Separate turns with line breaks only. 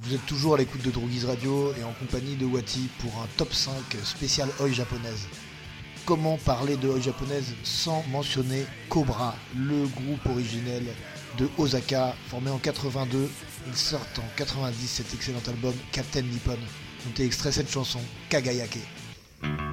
Vous êtes toujours à l'écoute de Drogiz Radio et en compagnie de Wati pour un top 5 spécial Oi japonaise. Comment parler de Oi japonaise sans mentionner Cobra, le groupe originel de Osaka, formé en 82. Ils sortent en 90 cet excellent album Captain Nippon, dont est extrait cette chanson Kagayake.